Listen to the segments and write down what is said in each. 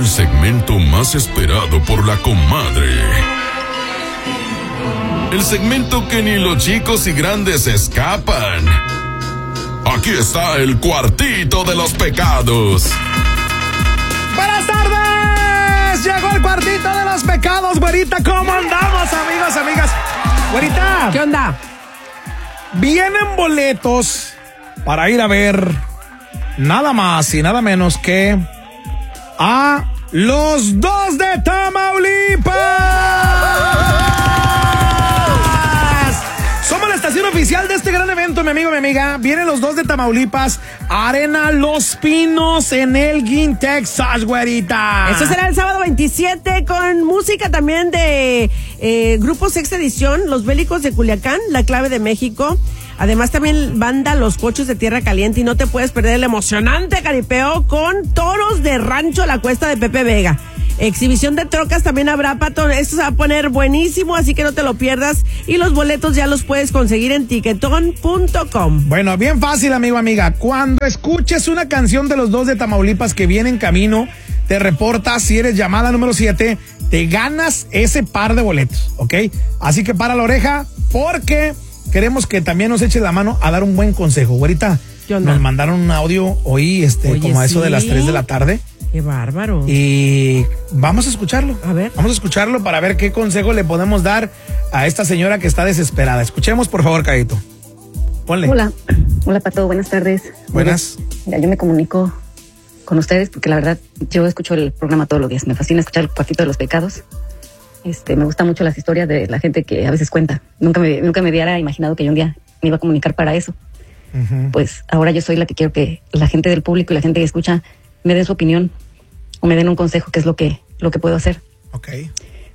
segmento más esperado por la comadre. El segmento que ni los chicos y grandes escapan. Aquí está el cuartito de los pecados. ¡Buenas tardes! Llegó el cuartito de los pecados, güerita. ¿Cómo andamos, amigos, amigas? Güerita. ¿Qué onda? Vienen boletos para ir a ver nada más y nada menos que a los Dos de Tamaulipas. Somos la estación oficial de este gran evento, mi amigo, mi amiga. Vienen los Dos de Tamaulipas, Arena Los Pinos en Elgin, Texas, güerita. Esto será el sábado 27 con música también de Grupo Sexta Edición, Los Bélicos de Culiacán, La Clave de México. Además también banda Los Cochos de Tierra Caliente y no te puedes perder el emocionante caripeo con Toros de Rancho La Cuesta de Pepe Vega. Exhibición de trocas también habrá, Pato. Esto se va a poner buenísimo, así que no te lo pierdas. Y los boletos ya los puedes conseguir en tiquetón.com. Bueno, bien fácil, amigo, amiga. Cuando escuches una canción de los Dos de Tamaulipas que viene en camino, te reportas. Si eres llamada número 7, te ganas ese par de boletos, ¿ok? Así que para la oreja, porque queremos que también nos eches la mano a dar un buen consejo. Güerita, nos mandaron un audio hoy, Oye, como a eso de las 3 de la tarde. ¡Qué bárbaro! Y vamos a escucharlo. A ver. Vamos a escucharlo para ver qué consejo le podemos dar a esta señora que está desesperada. Escuchemos, por favor, Caíto. Ponle. Hola, Pato, buenas tardes. Buenas. Mira, yo me comunico con ustedes porque la verdad yo escucho el programa todos los días. Me fascina escuchar el cuartito de los pecados. Me gustan mucho las historias de la gente que a veces cuenta. Nunca me hubiera imaginado que yo un día me iba a comunicar para eso. Uh-huh. Pues ahora yo soy la que quiero que la gente del público y la gente que escucha me den su opinión o me den un consejo, que es lo que puedo hacer. Okay.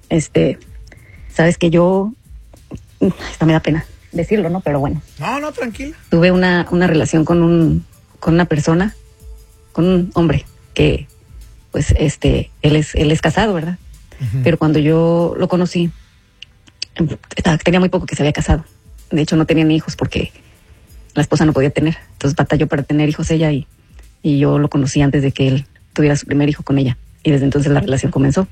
Sabes que yo, hasta me da pena decirlo, ¿no? Pero bueno. No, tranquila. Tuve una relación con una persona, con un hombre que, pues, él es casado, ¿verdad? Uh-huh. Pero cuando yo lo conocí, tenía muy poco que se había casado. De hecho, no tenían hijos porque la esposa no podía tener. Entonces batalló para tener hijos ella y yo lo conocí antes de que él tuviera su primer hijo con ella. Y desde entonces la relación comenzó.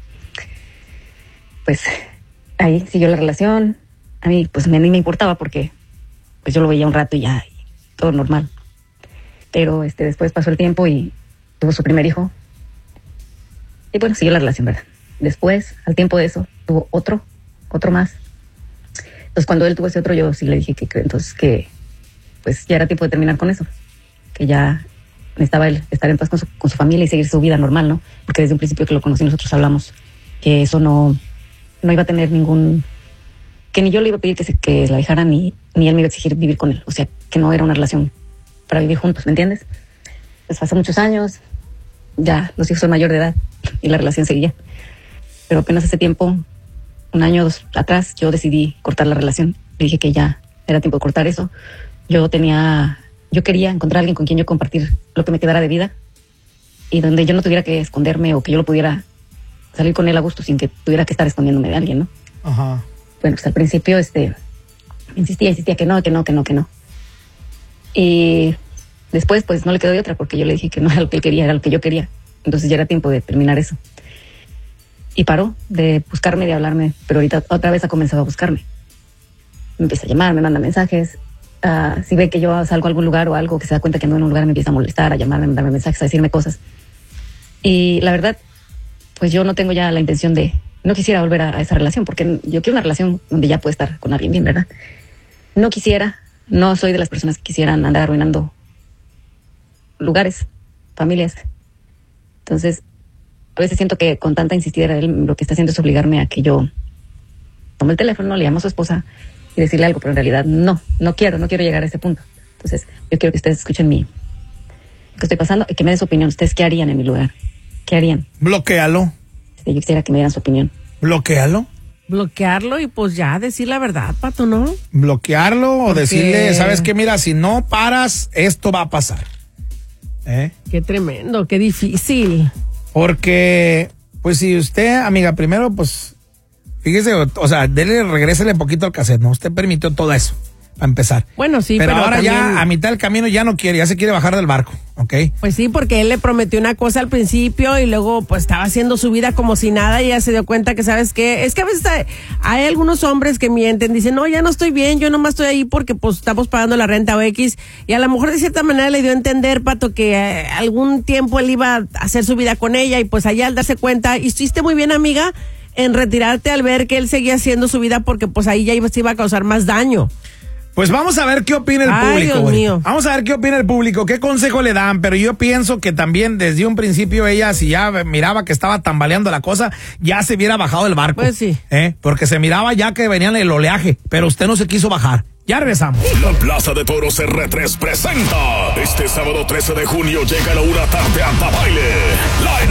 Pues ahí siguió la relación. A mí pues ni me importaba porque pues yo lo veía un rato y ya, y todo normal. Pero después pasó el tiempo y tuvo su primer hijo. Y bueno, siguió la relación, ¿verdad? Después, al tiempo de eso, tuvo otro más. Entonces cuando él tuvo ese otro, yo sí le dije que pues ya era tiempo de terminar con eso. Que ya necesitaba él estar en paz con su familia y seguir su vida normal, ¿no? Porque desde un principio que lo conocí nosotros hablamos que eso no iba a tener ningún... Que ni yo le iba a pedir que la dejara, ni él me iba a exigir vivir con él. O sea, que no era una relación para vivir juntos, ¿me entiendes? Pues pasó muchos años, ya los hijos son mayor de edad y la relación seguía. Pero apenas hace tiempo, 1 año o 2 atrás, yo decidí cortar la relación. Le dije que ya era tiempo de cortar eso. Yo quería encontrar a alguien con quien yo compartir lo que me quedara de vida y donde yo no tuviera que esconderme o que yo lo pudiera salir con él a gusto sin que tuviera que estar escondiéndome de alguien, ¿no? Ajá. Bueno, pues al principio insistía que no. Y después pues no le quedó de otra porque yo le dije que no era lo que él quería, era lo que yo quería. Entonces ya era tiempo de terminar eso. Y paró de buscarme, de hablarme, pero ahorita otra vez ha comenzado a buscarme. Me empieza a llamar, me manda mensajes. Si ve que yo salgo a algún lugar o algo, que se da cuenta que ando en un lugar, me empieza a molestar, a llamarme, a mandarme mensajes, a decirme cosas. Y la verdad, pues yo no tengo ya la intención no quisiera volver a esa relación, porque yo quiero una relación donde ya pueda estar con alguien bien, ¿verdad? No soy de las personas que quisieran andar arruinando lugares, familias. Entonces, a veces siento que con tanta insistidera él lo que está haciendo es obligarme a que yo tome el teléfono, le llamo a su esposa y decirle algo, pero en realidad no quiero llegar a ese punto. Entonces, yo quiero que ustedes escuchen lo que estoy pasando y que me den su opinión. ¿Ustedes qué harían en mi lugar? ¿Qué harían? Bloquéalo. Yo quisiera que me dieran su opinión. Bloquéalo. Bloquearlo y pues ya decir la verdad, Pato, ¿no? Bloquearlo o decirle, ¿sabes qué? Mira, si no paras, esto va a pasar. Qué tremendo, qué difícil. Porque, pues si usted, amiga, primero, pues, fíjese, o sea, regrésele un poquito al cassette, ¿no? Usted permitió todo eso. para empezar. Bueno, sí, pero ahora también, ya a mitad del camino ya no quiere, ya se quiere bajar del barco, ¿ok? Pues sí, porque él le prometió una cosa al principio y luego pues estaba haciendo su vida como si nada y ella se dio cuenta que, ¿sabes qué? Es que a veces hay algunos hombres que mienten, dicen, no, ya no estoy bien, yo nomás estoy ahí porque pues estamos pagando la renta o X, y a lo mejor de cierta manera le dio a entender, Pato, que algún tiempo él iba a hacer su vida con ella y pues allá al darse cuenta, hiciste muy bien, amiga, en retirarte al ver que él seguía haciendo su vida porque pues ahí ya se iba a causar más daño. Pues vamos a ver qué opina el público. Dios mío. Vamos a ver qué opina el público, qué consejo le dan, pero yo pienso que también desde un principio ella, si ya miraba que estaba tambaleando la cosa, ya se hubiera bajado del barco. Pues sí. Porque se miraba ya que venía el oleaje, pero usted no se quiso bajar. Ya regresamos. La Plaza de Toros R3 presenta este sábado 13 de junio llega la 1 tarde a Baile. La